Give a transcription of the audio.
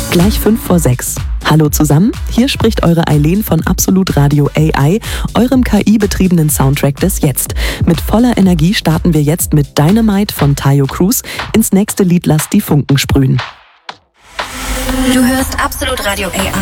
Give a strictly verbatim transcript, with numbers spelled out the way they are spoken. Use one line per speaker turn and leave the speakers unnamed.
Gleich fünf vor sechs. Hallo zusammen, hier spricht eure Eileen von Absolut Radio A I, eurem K I-betriebenen Soundtrack des Jetzt. Mit voller Energie starten wir jetzt mit Dynamite von Taio Cruz ins nächste Lied Lasst die Funken sprühen.
Du hörst Absolut Radio A I.